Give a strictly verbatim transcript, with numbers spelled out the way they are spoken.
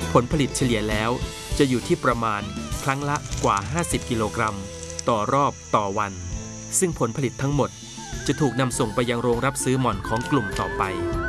ผลผลิตเฉลี่ยแล้วจะอยู่ที่ประมาณครั้งละกว่าห้าสิบกิโลกรัมต่อรอบต่อวันซึ่งผลผลิตทั้งหมดจะถูกนำส่งไปยังโรงรับซื้อหม่อนของกลุ่มต่อไป